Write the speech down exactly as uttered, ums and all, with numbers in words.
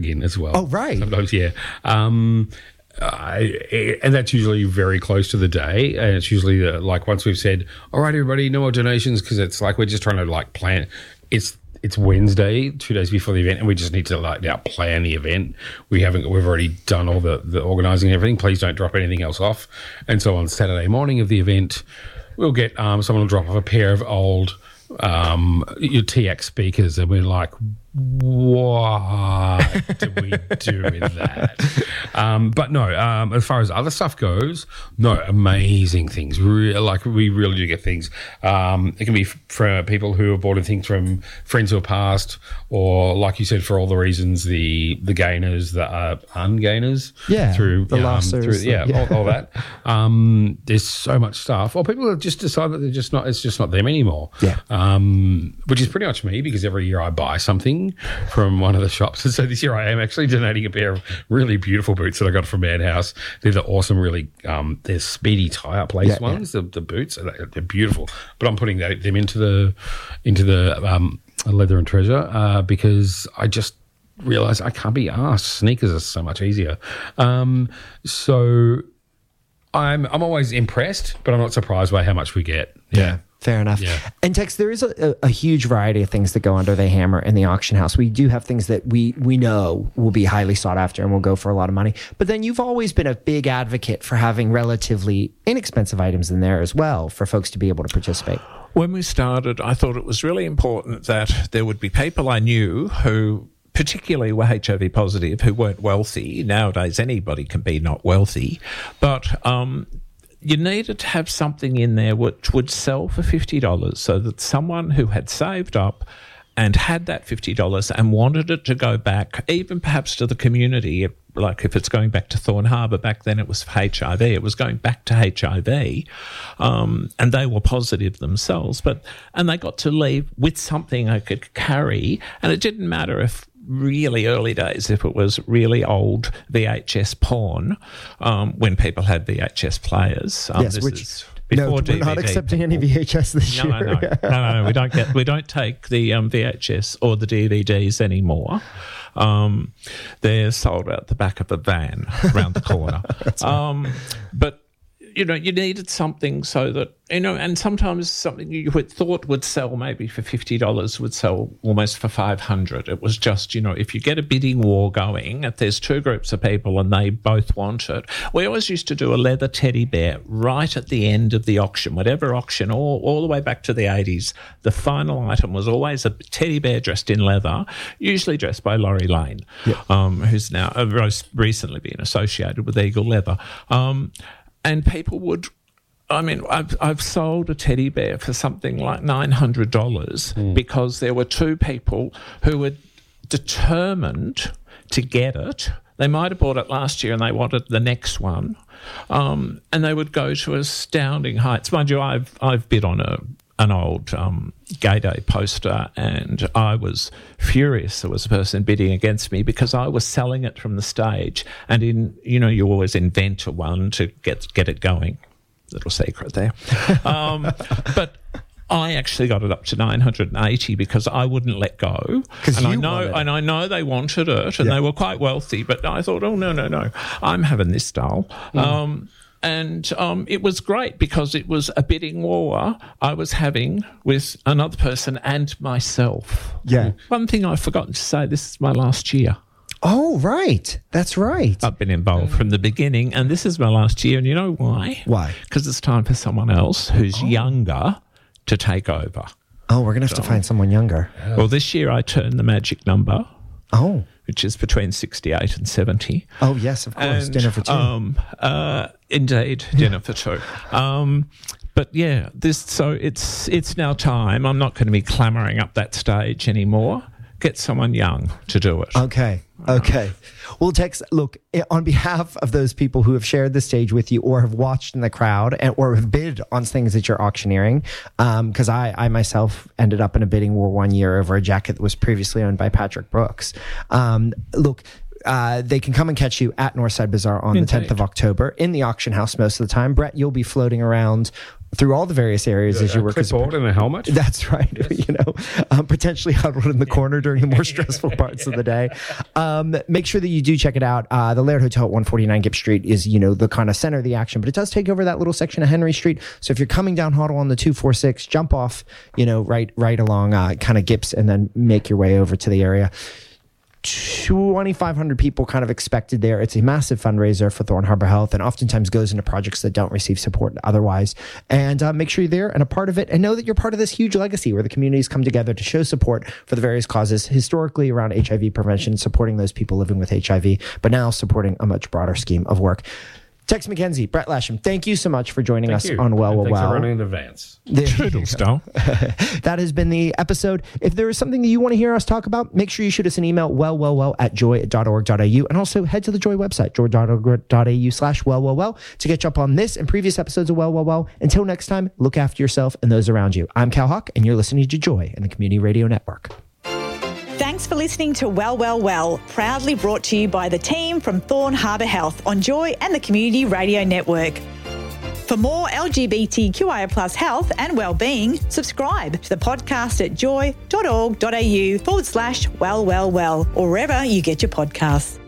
in as well. Oh, right. Sometimes, yeah. Um, I, and that's usually very close to the day, and it's usually uh, like once we've said, all right, everybody, no more donations, because it's like we're just trying to like plan. It's it's Wednesday, two days before the event, and we just need to like now plan the event. We haven't, we've already done all the the organising and everything. Please don't drop anything else off. And so on Saturday morning of the event, we'll get um, someone will drop off a pair of old um, your T X speakers, and we're like, what do we do with that? Um, but no, um, as far as other stuff goes, no, amazing things. Re- like we really do get things. Um, it can be f- for people who have bought in things from friends who are passed, or like you said, for all the reasons, the the gainers, the uh, ungainers, yeah, through the um, losers, through, yeah, yeah. All, all that. Um, there's so much stuff. Or people have just decided that they're just not. It's just not them anymore. Yeah. Um, which is pretty much me, because every year I buy something from one of the shops. And so this year I am actually donating a pair of really beautiful boots that I got from Madhouse. They're the awesome, really, um, they're speedy tie-up lace yeah, ones, yeah. The, the boots. They're beautiful. But I'm putting that, them into the into the um, Leather and Treasure uh, because I just realised I can't be arsed. Sneakers are so much easier. Um, so I'm I'm always impressed, but I'm not surprised by how much we get. Yeah. Fair enough. Yeah. And Tex, there is a, a huge variety of things that go under the hammer in the auction house. We do have things that we we know will be highly sought after and will go for a lot of money. But then you've always been a big advocate for having relatively inexpensive items in there as well for folks to be able to participate. When we started, I thought it was really important that there would be people I knew who particularly were H I V positive, who weren't wealthy. Nowadays, anybody can be not wealthy. But um you needed to have something in there which would sell for fifty dollars so that someone who had saved up and had that fifty dollars and wanted it to go back, even perhaps to the community, like if it's going back to Thorn Harbour, back then it was for H I V, it was going back to H I V, um, and they were positive themselves, but and they got to leave with something they could carry, and it didn't matter if really early days, if it was really old V H S porn, um, when people had V H S players. Um, yes, this which, is no, D V D. we're not accepting any V H S this no, year. No, no, no, no, we don't get, we don't take the um, V H S or the D V Ds anymore. Um, they're sold out the back of a van around the corner. That's right. um, but you know, you needed something so that, you know, and sometimes something you would thought would sell maybe for fifty dollars would sell almost for five hundred dollars. It was just, you know, if you get a bidding war going, if there's two groups of people and they both want it. We always used to do a leather teddy bear right at the end of the auction, whatever auction, all, all the way back to the eighties. The final item was always a teddy bear dressed in leather, usually dressed by Laurie Lane, yeah. um, who's now uh, most recently been associated with Eagle Leather. Um, And people would, I mean, I've, I've sold a teddy bear for something like nine hundred dollars mm. because there were two people who were determined to get it. They might have bought it last year and they wanted the next one. Um, and they would go to astounding heights. Mind you, I've, I've bid on a an old um, Gay Day poster, and I was furious there was a person bidding against me because I was selling it from the stage. And in, you know, you always invent a one to get get it going. Little secret there. Um, but I actually got it up to nine hundred eighty because I wouldn't let go. And I know, and I know they wanted it, and yeah. they were quite wealthy. But I thought, oh no, no, no, I'm having this doll. Mm. Um, And um, it was great because it was a bidding war I was having with another person and myself. Yeah. One thing I've forgotten to say, this is my last year. Oh, right. That's right. I've been involved from the beginning, and this is my last year. And you know why? Why? Because it's time for someone else who's oh. younger to take over. Oh, we're going to have so, to find someone younger. Yeah. Well, this year I turned the magic number. Oh. Which is between sixty-eight and seventy. Oh, yes, of course. And, dinner for two. Um, uh, indeed, dinner for two. Um, but yeah, this so it's it's now time. I'm not going to be clamouring up that stage anymore. Get someone young to do it. Okay. Okay. Well, Tex, look, on behalf of those people who have shared the stage with you or have watched in the crowd and or have bid on things that you're auctioneering, because um, I, I myself ended up in a bidding war one year over a jacket that was previously owned by Patrick Brooks. Um, look, uh, they can come and catch you at Northside Bazaar on Indeed. the tenth of October in the auction house most of the time. Brett, you'll be floating around through all the various areas as you work as a clipboard and a helmet. That's right. Yes. You know, um, potentially huddled in the corner during the more stressful parts of the day. Um, make sure that you do check it out. Uh, the Laird Hotel at one forty-nine Gipp Street is, you know, the kind of center of the action, but it does take over that little section of Henry Street. So if you're coming down Huddle on the two forty-six, jump off, you know, right, right along uh, kind of Gipps and then make your way over to the area. twenty-five hundred people kind of expected there. It's a massive fundraiser for Thorn Harbor Health and oftentimes goes into projects that don't receive support otherwise. And uh, make sure you're there and a part of it and know that you're part of this huge legacy where the communities come together to show support for the various causes historically around H I V prevention, supporting those people living with H I V, but now supporting a much broader scheme of work. Tex McKenzie, Brett Lasham, thank you so much for joining Thank us you. on Well, And Well, thanks Well. for running in advance. Toodles, doll. That has been the episode. If there is something that you want to hear us talk about, make sure you shoot us an email, well, well, well, at joy dot org dot a u. And also head to the Joy website, joy dot org dot a u slash well, well, well, to catch up on this and previous episodes of Well, Well, Well. Until next time, look after yourself and those around you. I'm Cal Hawk, and you're listening to Joy and the Community Radio Network. Thanks for listening to Well, Well, Well, proudly brought to you by the team from Thorn Harbor Health on Joy and the Community Radio Network. For more L G B T Q I A plus health and wellbeing, subscribe to the podcast at joy dot org dot a u forward slash well, well, well, or wherever you get your podcasts.